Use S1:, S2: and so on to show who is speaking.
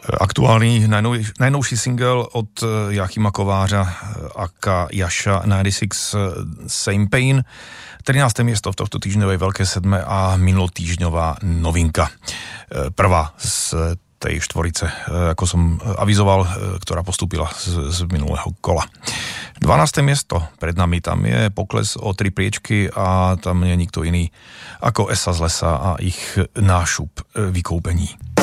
S1: Aktuálny najnovší single od Jáchyma Kovářa aka Jasha 96 Same Pain. 13. miesto v tohto týždňovej Veľké sedme a minulotýždňová novinka. Prvá z tej štvorice, ako som avizoval, ktorá postúpila z minulého kola. 12. miesto pred nami, tam je pokles o 3 priečky a tam nie je nikto iný ako Esa z lesa a ich nášup vykoupení.